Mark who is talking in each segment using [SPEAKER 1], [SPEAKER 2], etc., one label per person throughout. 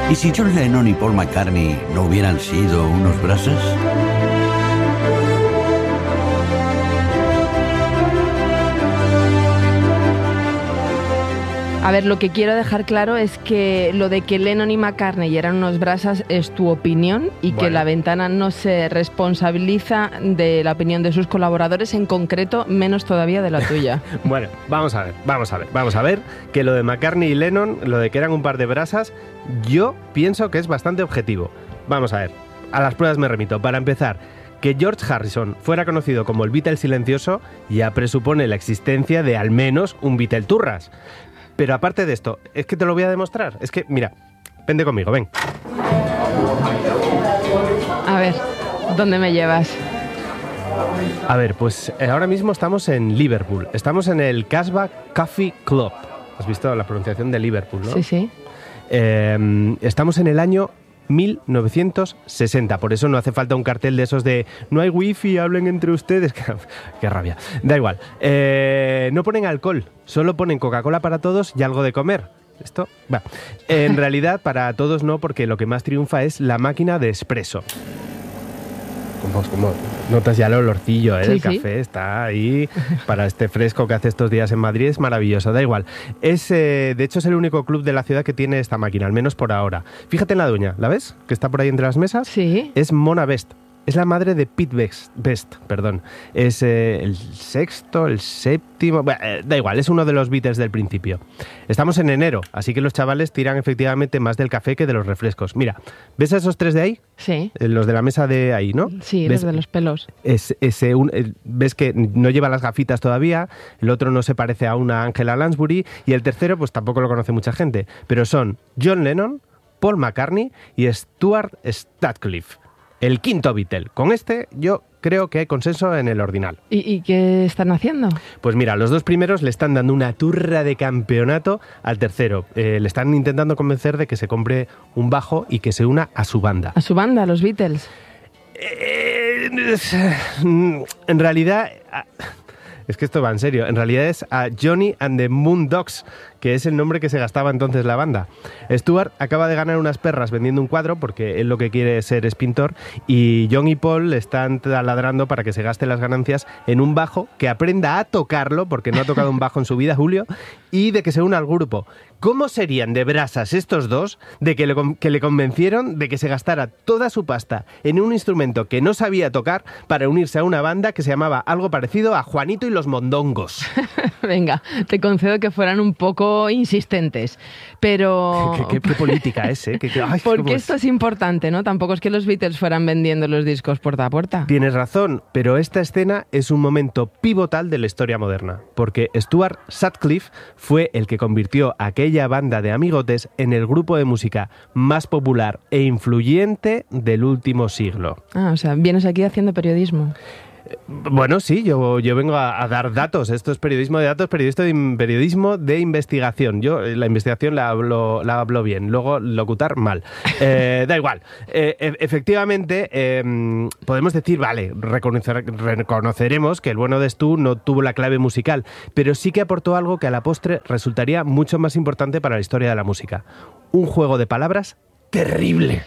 [SPEAKER 1] ¿Y si John Lennon y Paul McCartney no hubieran sido unos brasas?
[SPEAKER 2] A ver, lo que quiero dejar claro es que lo de que Lennon y McCartney eran unos brasas es tu opinión y que La Ventana no se responsabiliza de la opinión de sus colaboradores, en concreto, menos todavía de la tuya.
[SPEAKER 3] Bueno, vamos a ver que lo de McCartney y Lennon, lo de que eran un par de brasas, yo pienso que es bastante objetivo. Vamos a ver, a las pruebas me remito. Para empezar, que George Harrison fuera conocido como el Beatle silencioso ya presupone la existencia de al menos un Beatle turras. Pero aparte de esto, es que te lo voy a demostrar. Es que, mira, vente conmigo, ven.
[SPEAKER 2] A ver, ¿dónde me llevas?
[SPEAKER 3] A ver, pues ahora mismo estamos en Liverpool. Estamos en el Casbah Coffee Club. ¿Has visto la pronunciación de Liverpool, no?
[SPEAKER 2] Sí, sí.
[SPEAKER 3] Estamos en el año 1960, por eso no hace falta un cartel de esos de no hay wifi, hablen entre ustedes. Qué rabia. Da igual. No ponen alcohol, solo ponen Coca-Cola para todos y algo de comer. Esto, va. En realidad, para todos no, porque lo que más triunfa es la máquina de espresso. Como notas ya el olorcillo del café, está ahí para este fresco que hace estos días en Madrid, es maravilloso, da igual. De hecho es el único club de la ciudad que tiene esta máquina, al menos por ahora. Fíjate en la dueña, ¿la ves? Que está por ahí entre las mesas.
[SPEAKER 2] Sí.
[SPEAKER 3] Es Mona Best. Es la madre de Pete Best, perdón. Es el sexto, el séptimo... Bueno, da igual, es uno de los Beatles del principio. Estamos en enero, así que los chavales tiran efectivamente más del café que de los refrescos. Mira, ¿ves a esos tres de ahí?
[SPEAKER 2] Sí.
[SPEAKER 3] Los de la mesa de ahí, ¿no?
[SPEAKER 2] Sí,
[SPEAKER 3] ¿ves?
[SPEAKER 2] Los de los pelos.
[SPEAKER 3] Ves que no lleva las gafitas todavía, el otro no se parece a una Angela Lansbury y el tercero pues tampoco lo conoce mucha gente. Pero son John Lennon, Paul McCartney y Stuart Sutcliffe. El quinto Beatle. Con este yo creo que hay consenso en el ordinal.
[SPEAKER 2] ¿Y qué están haciendo?
[SPEAKER 3] Pues mira, los dos primeros le están dando una turra de campeonato al tercero. Le están intentando convencer de que se compre un bajo y que se una a su banda.
[SPEAKER 2] ¿A su banda, a los Beatles?
[SPEAKER 3] En realidad... Es que esto va en serio. En realidad es a Johnny and the Moondogs, que es el nombre que se gastaba entonces la banda. Stuart acaba de ganar unas perras vendiendo un cuadro, porque él lo que quiere es pintor, y John y Paul le están taladrando para que se gaste las ganancias en un bajo, que aprenda a tocarlo, porque no ha tocado un bajo en su vida, Julio, y de que se una al grupo. ¿Cómo serían de brasas estos dos de que le convencieron de que se gastara toda su pasta en un instrumento que no sabía tocar para unirse a una banda que se llamaba algo parecido a Juanito y los Mondongos?
[SPEAKER 2] Venga, te concedo que fueran un poco insistentes, pero...
[SPEAKER 3] ¿Qué política es, eh?
[SPEAKER 2] Porque esto es importante, ¿no? Tampoco es que los Beatles fueran vendiendo los discos puerta a puerta.
[SPEAKER 3] Tienes razón, pero esta escena es un momento pivotal de la historia moderna, porque Stuart Sutcliffe fue el que convirtió a aquella banda de amigotes en el grupo de música más popular e influyente del último siglo.
[SPEAKER 2] Ah, o sea, vienes aquí haciendo periodismo.
[SPEAKER 3] Bueno, sí, yo vengo a dar datos. Esto es periodismo de datos, periodismo de investigación. Yo la investigación la hablo bien, luego locutar mal. Da igual. Efectivamente, podemos decir, vale, reconoceremos que el bueno de Stu no tuvo la clave musical, pero sí que aportó algo que a la postre resultaría mucho más importante para la historia de la música. Un juego de palabras terrible.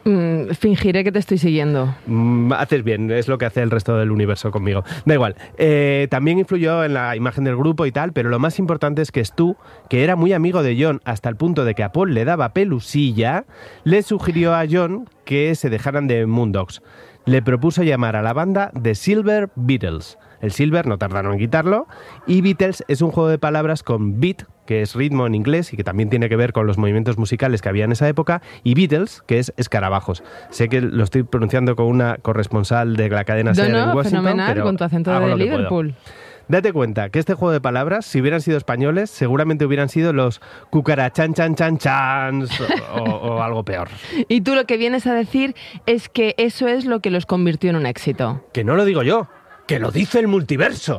[SPEAKER 2] Fingiré que te estoy siguiendo.
[SPEAKER 3] Haces bien, es lo que hace el resto del universo conmigo. Da igual. También influyó en la imagen del grupo y tal, pero lo más importante es que Stu, que era muy amigo de John hasta el punto de que a Paul le daba pelusilla, le sugirió a John que se dejaran de Moondogs. Le propuso llamar a la banda The Silver Beatles. El Silver no tardaron en quitarlo, y Beatles es un juego de palabras con beat, que es ritmo en inglés y que también tiene que ver con los movimientos musicales que había en esa época, y Beatles, que es escarabajos. Sé que lo estoy pronunciando con una corresponsal de la cadena SER en Washington,
[SPEAKER 2] fenomenal,
[SPEAKER 3] pero
[SPEAKER 2] con tu acento de Liverpool.
[SPEAKER 3] Date cuenta que este juego de palabras, si hubieran sido españoles, seguramente hubieran sido los cucarachan chan chan chans o algo peor.
[SPEAKER 2] Y tú lo que vienes a decir es que eso es lo que los convirtió en un éxito.
[SPEAKER 3] Que no lo digo yo, que lo dice el multiverso.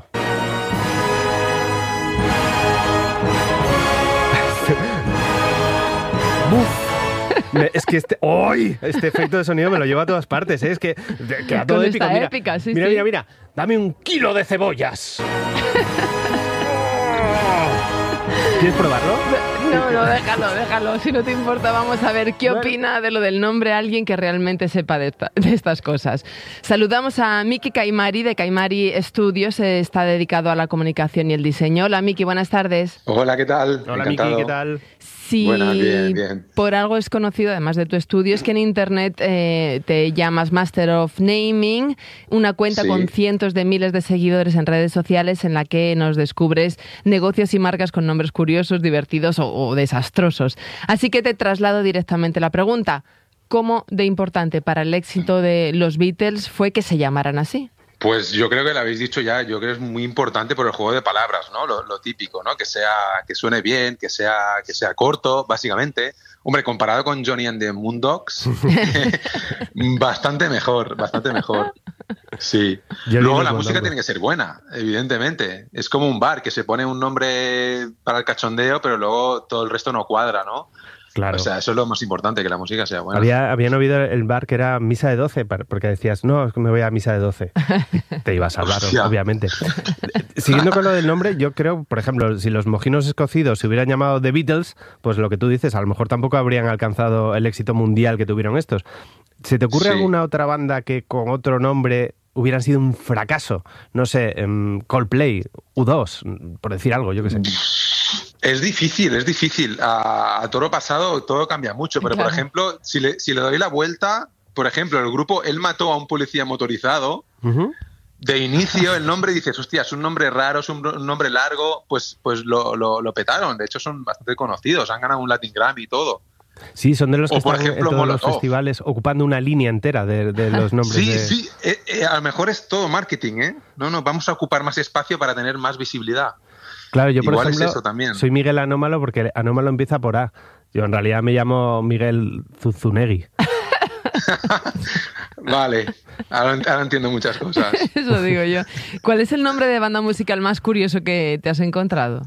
[SPEAKER 3] Es que este efecto de sonido me lo lleva a todas partes, ¿eh? Es que queda todo épico. Mira,
[SPEAKER 2] épica, sí,
[SPEAKER 3] mira,
[SPEAKER 2] sí.
[SPEAKER 3] mira, dame 1 kilo de cebollas. ¿Quieres probarlo?
[SPEAKER 2] No, déjalo. Si no te importa, vamos a ver qué opina de lo del nombre alguien que realmente sepa de estas cosas. Saludamos a Miki Caimari de Caimari Studios, está dedicado a la comunicación y el diseño. Hola Miki, buenas tardes.
[SPEAKER 4] Hola, ¿qué tal?
[SPEAKER 3] Hola
[SPEAKER 4] Encantado.
[SPEAKER 3] Miki, ¿qué tal?
[SPEAKER 2] Sí,
[SPEAKER 4] Buenas, bien.
[SPEAKER 2] Por algo es conocido, además de tu estudio, es que en Internet te llamas Master of Naming, una cuenta con cientos de miles de seguidores en redes sociales en la que nos descubres negocios y marcas con nombres curiosos, divertidos o desastrosos. Así que te traslado directamente la pregunta. ¿Cómo de importante para el éxito de los Beatles fue que se llamaran así?
[SPEAKER 4] Pues yo creo que lo habéis dicho ya, yo creo que es muy importante por el juego de palabras, ¿no? Lo típico, ¿no? Que suene bien, que sea corto, básicamente. Hombre, comparado con Johnny and the Moondogs, bastante mejor. Sí. Luego la música tiene que ser buena, evidentemente. Es como un bar que se pone un nombre para el cachondeo, pero luego todo el resto no cuadra, ¿no?
[SPEAKER 3] Claro.
[SPEAKER 4] O sea, eso es lo más importante, que la música sea buena.
[SPEAKER 3] Habían oído el bar que era misa de 12, porque decías, no, es que me voy a misa de 12. Te ibas al bar, obviamente. Siguiendo con lo del nombre, yo creo, por ejemplo, si los mojinos escocidos se hubieran llamado The Beatles, pues lo que tú dices, a lo mejor tampoco habrían alcanzado el éxito mundial que tuvieron estos. ¿Se te ocurre alguna otra banda que con otro nombre hubieran sido un fracaso? No sé, Coldplay, U2, por decir algo, yo qué sé.
[SPEAKER 4] Es difícil. A toro pasado todo cambia mucho, pero
[SPEAKER 2] claro.
[SPEAKER 4] Por ejemplo, si le doy la vuelta, por ejemplo, el grupo Él mató a un policía motorizado, de inicio el nombre dices, hostia, es un nombre raro, es un nombre largo, pues lo petaron. De hecho, son bastante conocidos, han ganado un Latin Grammy y todo.
[SPEAKER 3] Sí, son de los que
[SPEAKER 4] por
[SPEAKER 3] están
[SPEAKER 4] ejemplo,
[SPEAKER 3] en todos
[SPEAKER 4] Molotov.
[SPEAKER 3] los festivales ocupando una línea entera de los nombres.
[SPEAKER 4] Sí, a lo mejor es todo marketing, ¿eh? No, vamos a ocupar más espacio para tener más visibilidad.
[SPEAKER 3] Claro, yo por
[SPEAKER 4] Igual
[SPEAKER 3] ejemplo
[SPEAKER 4] es eso también.
[SPEAKER 3] soy Miguel Anómalo porque Anómalo empieza por A. Yo en realidad me llamo Miguel Zuzunegui.
[SPEAKER 4] Vale, ahora entiendo muchas cosas.
[SPEAKER 2] Eso digo yo. ¿Cuál es el nombre de banda musical más curioso que te has encontrado?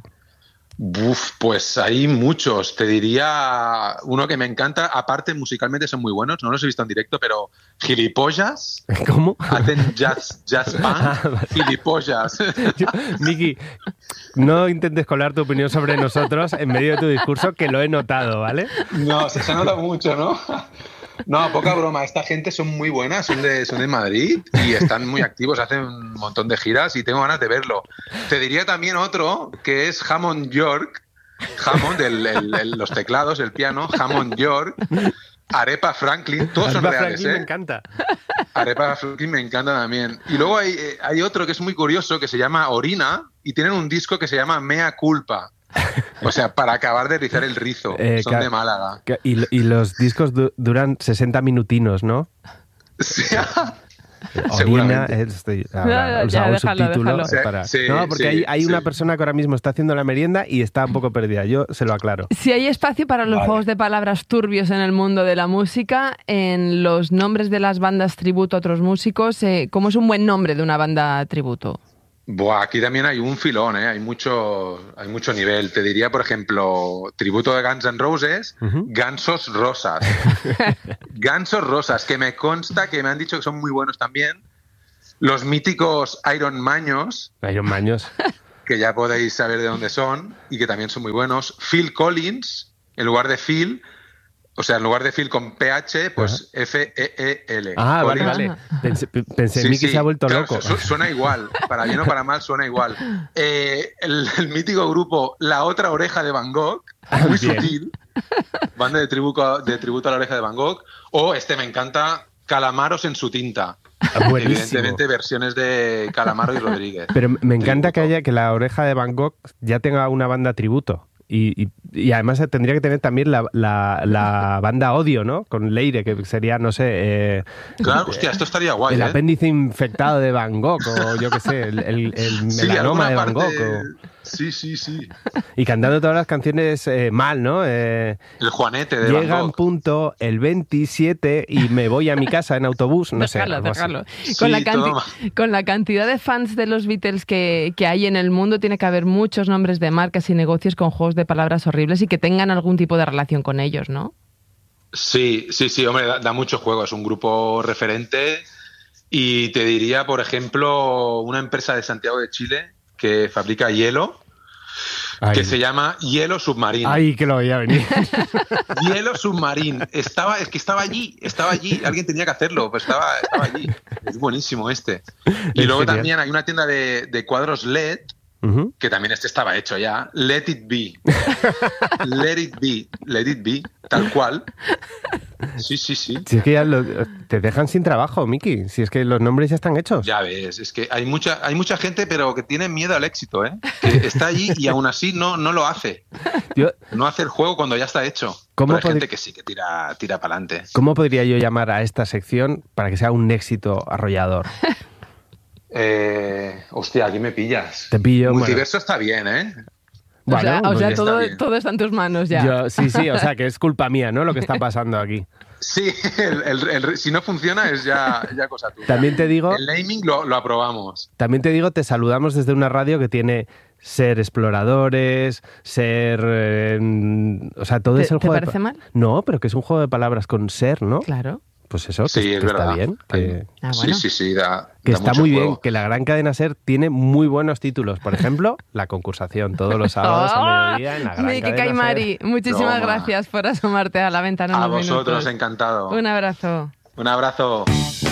[SPEAKER 4] Pues hay muchos. Te diría uno que me encanta. Aparte, musicalmente son muy buenos. No los he visto en directo, pero Gilipollas.
[SPEAKER 3] ¿Cómo?
[SPEAKER 4] Hacen jazz band. Vale. Gilipollas.
[SPEAKER 3] Miki, no intentes colar tu opinión sobre nosotros en medio de tu discurso, que lo he notado, ¿vale?
[SPEAKER 4] No, se nota mucho, ¿no? No, poca broma. Esta gente son muy buenas, son de Madrid y están muy activos, hacen un montón de giras y tengo ganas de verlo. Te diría también otro, que es Hammond York. Hammond, los teclados, el piano, Hammond York. Arepa Franklin, todos son reales,
[SPEAKER 3] Franklin me encanta.
[SPEAKER 4] Arepa Franklin me encanta también. Y luego hay otro que es muy curioso, que se llama Orina, y tienen un disco que se llama Mea Culpa. O sea, para acabar de rizar el rizo. Son de Málaga.
[SPEAKER 3] Y los discos duran 60 minutinos, ¿no?
[SPEAKER 4] Sí.
[SPEAKER 3] Orina,
[SPEAKER 2] déjalo.
[SPEAKER 3] No, porque hay una persona que ahora mismo está haciendo la merienda y está un poco perdida. Yo se lo aclaro.
[SPEAKER 2] Si hay espacio para los juegos de palabras turbios en el mundo de la música, en los nombres de las bandas tributo a otros músicos, ¿cómo es un buen nombre de una banda tributo?
[SPEAKER 4] Aquí también hay un filón, ¿eh? Hay mucho nivel. Te diría, por ejemplo, tributo de Guns N' Roses, Gansos Rosas. Gansos Rosas, que me consta que me han dicho que son muy buenos también. Los míticos Iron Maños.
[SPEAKER 3] Iron Maños.
[SPEAKER 4] Que ya podéis saber de dónde son y que también son muy buenos. Phil Collins, en lugar de Phil... O sea, en lugar de Phil con PH, pues F-E-E-L.
[SPEAKER 3] Ah, Collins. Vale. Pensé en Miki se ha vuelto loco.
[SPEAKER 4] Suena igual. Para bien o para mal, suena igual. El mítico grupo La Otra Oreja de Van Gogh, muy sutil. Banda de tributo a la oreja de Van Gogh. O me encanta, Calamaros en su tinta.
[SPEAKER 3] Buenísimo.
[SPEAKER 4] Evidentemente versiones de Calamaro y Rodríguez.
[SPEAKER 3] Pero me encanta que la oreja de Van Gogh ya tenga una banda tributo. Y además tendría que tener también la banda Odio, ¿no? Con Leire, que sería, no sé...
[SPEAKER 4] claro, hostia, esto estaría guay,
[SPEAKER 3] el apéndice infectado de Van Gogh, o yo qué sé, el melanoma de Van Gogh.
[SPEAKER 4] Sí.
[SPEAKER 3] Y cantando todas las canciones mal, ¿no?
[SPEAKER 4] El Juanete de Van Gogh.
[SPEAKER 3] Llega un punto el 27 y me voy a mi casa en autobús, no sé.
[SPEAKER 2] Déjalo.
[SPEAKER 4] Sí,
[SPEAKER 2] Con la cantidad de fans de los Beatles que hay en el mundo, tiene que haber muchos nombres de marcas y negocios con juegos de palabras horribles y que tengan algún tipo de relación con ellos, ¿no?
[SPEAKER 4] Sí, hombre, da mucho juego, es un grupo referente y te diría, por ejemplo, una empresa de Santiago de Chile que fabrica hielo, que se llama Hielo Submarine.
[SPEAKER 3] Ay, que lo veía venir.
[SPEAKER 4] Hielo Submarine. Estaba allí. Alguien tenía que hacerlo, pero estaba allí. Es buenísimo este. Y luego
[SPEAKER 3] genial.
[SPEAKER 4] también hay una tienda de cuadros LED, que también estaba hecho ya. Let it be. Let it be, tal cual. Sí.
[SPEAKER 3] Si es que ya te dejan sin trabajo, Miki. Si es que los nombres ya están hechos.
[SPEAKER 4] Ya ves, es que hay mucha gente, pero que tiene miedo al éxito, ¿eh? Que está allí y aún así no lo hace. No hace el juego cuando ya está hecho. Pero hay gente que sí, que tira para adelante.
[SPEAKER 3] ¿Cómo podría yo llamar a esta sección para que sea un éxito arrollador?
[SPEAKER 4] Hostia, aquí me pillas.
[SPEAKER 3] Te pillo.
[SPEAKER 4] Multiverso está bien, ¿eh?
[SPEAKER 3] Bueno,
[SPEAKER 2] o sea
[SPEAKER 3] pues
[SPEAKER 2] todo está en tus manos ya.
[SPEAKER 3] Sí, o sea, que es culpa mía, ¿no? Lo que está pasando aquí.
[SPEAKER 4] Sí, si no funciona es ya cosa tuya.
[SPEAKER 3] También te digo...
[SPEAKER 4] El naming lo aprobamos.
[SPEAKER 3] También te digo, te saludamos desde una radio que tiene ser exploradores, ser... o sea, todo es el juego...
[SPEAKER 2] ¿Te parece mal?
[SPEAKER 3] No, pero que es un juego de palabras con ser, ¿no?
[SPEAKER 2] Claro.
[SPEAKER 3] Pues eso, que,
[SPEAKER 4] Sí,
[SPEAKER 3] que
[SPEAKER 4] es
[SPEAKER 3] está
[SPEAKER 4] verdad.
[SPEAKER 3] bien. Que,
[SPEAKER 2] bueno.
[SPEAKER 4] Sí, da
[SPEAKER 3] está
[SPEAKER 4] mucho
[SPEAKER 3] muy
[SPEAKER 4] juego.
[SPEAKER 3] bien, que la gran cadena SER tiene muy buenos títulos. Por ejemplo, La Concursación, todos los sábados a mediodía en la gran
[SPEAKER 2] Miki
[SPEAKER 3] cadena
[SPEAKER 2] Caimari,
[SPEAKER 3] SER.
[SPEAKER 2] muchísimas
[SPEAKER 4] Toma.
[SPEAKER 2] gracias por asomarte a la ventana
[SPEAKER 4] A
[SPEAKER 2] unos
[SPEAKER 4] vosotros,
[SPEAKER 2] minutos.
[SPEAKER 4] encantado.
[SPEAKER 2] Un abrazo.
[SPEAKER 4] Un abrazo.